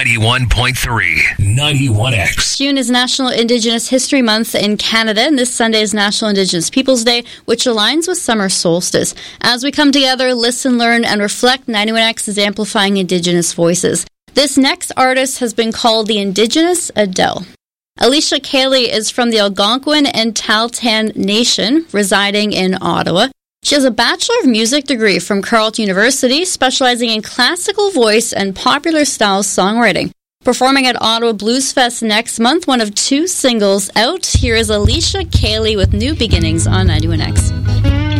91.3 91X. June is National Indigenous History Month in Canada, and this Sunday is National Indigenous Peoples Day, which aligns with summer solstice. As we come together, listen, learn, and reflect, 91X is amplifying Indigenous voices. This next artist has been called the Indigenous Adele. Alicia Cayley is from the Algonquin and Tahltan Nation, residing in Ottawa. She has a Bachelor of Music degree from Carleton University, specializing in classical voice and popular style songwriting. Performing at Ottawa Blues Fest next month, one of 2 singles out. Here is Alicia Cayley with New Beginnings on 91X.